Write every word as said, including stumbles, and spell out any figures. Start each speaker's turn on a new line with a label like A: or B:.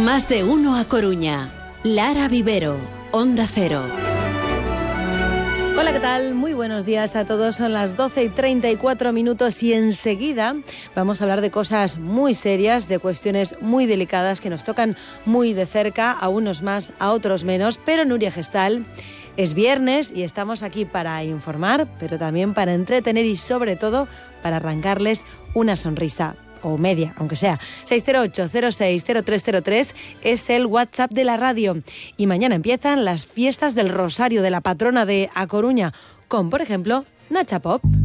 A: Más de uno a Coruña. Lara Vivero, Onda Cero.
B: Hola, ¿qué tal? Muy buenos días a todos. Son las doce y treinta y cuatro minutos y enseguida vamos a hablar de cosas muy serias, de cuestiones muy delicadas que nos tocan muy de cerca, a unos más, a otros menos. Pero Nuria Gestal, es viernes y estamos aquí para informar, pero también para entretener y sobre todo para arrancarles una sonrisa. O media, aunque sea. seis cero ocho, cero seis, cero tres cero tres es el WhatsApp de la radio. Y mañana empiezan las fiestas del Rosario de la patrona de A Coruña, con, por ejemplo, Nacha Pop.